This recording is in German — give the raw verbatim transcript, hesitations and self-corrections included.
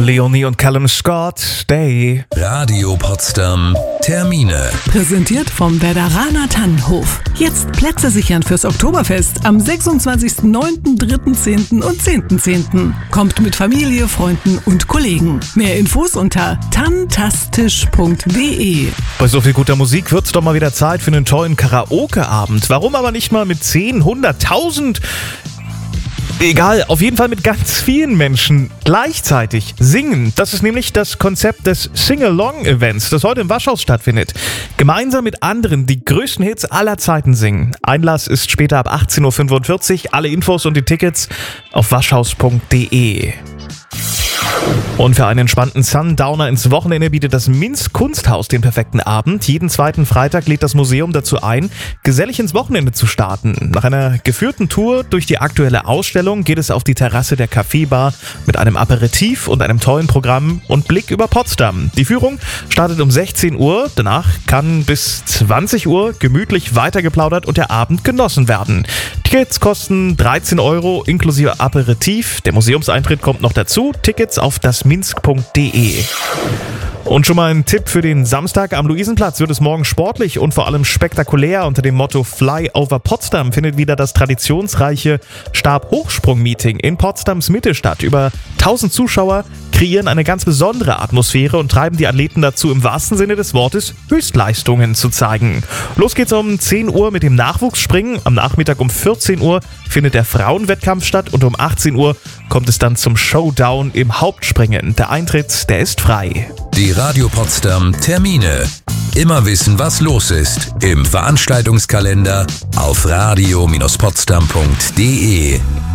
Leonie und Callum Scott, Stay. Radio Potsdam Termine. Präsentiert vom Werderaner Tannenhof. Jetzt Plätze sichern fürs Oktoberfest am sechsundzwanzigsten neunten, dritten zehnten und zehnten zehnten Kommt mit Familie, Freunden und Kollegen. Mehr Infos unter tantastisch punkt de. Bei so viel guter Musik wird's doch mal wieder Zeit für einen tollen Karaoke-Abend. Warum aber nicht mal mit zehn, hunderttausend? Egal, auf jeden Fall mit ganz vielen Menschen gleichzeitig singen. Das ist nämlich das Konzept des Sing-Along-Events, das heute im Waschhaus stattfindet. Gemeinsam mit anderen die größten Hits aller Zeiten singen. Einlass ist später ab achtzehn Uhr fünfundvierzig. Alle Infos und die Tickets auf waschhaus punkt de. Und für einen entspannten Sundowner ins Wochenende bietet das Minsk Kunsthaus den perfekten Abend. Jeden zweiten Freitag lädt das Museum dazu ein, gesellig ins Wochenende zu starten. Nach einer geführten Tour durch die aktuelle Ausstellung geht es auf die Terrasse der Kaffeebar mit einem Aperitif und einem tollen Programm und Blick über Potsdam. Die Führung startet um sechzehn Uhr. Danach kann bis zwanzig Uhr gemütlich weitergeplaudert und der Abend genossen werden. Tickets kosten dreizehn Euro inklusive Aperitif. Der Museumseintritt kommt noch dazu. Tickets auf dasminsk punkt de. Und schon mal ein Tipp für den Samstag. Am Luisenplatz wird es morgen sportlich und vor allem spektakulär. Unter dem Motto Fly over Potsdam findet wieder das traditionsreiche Stabhochsprung-Meeting in Potsdams Mitte statt. Über tausend Zuschauer kreieren eine ganz besondere Atmosphäre und treiben die Athleten dazu, im wahrsten Sinne des Wortes Höchstleistungen zu zeigen. Los geht's um zehn Uhr mit dem Nachwuchsspringen. Am Nachmittag um vierzehn Uhr findet der Frauenwettkampf statt und um achtzehn Uhr kommt es dann zum Showdown im Hauptspringen. Der Eintritt, der ist frei. Die Radio Potsdam Termine. Immer wissen, was los ist. Im Veranstaltungskalender auf radio Bindestrich potsdam punkt de.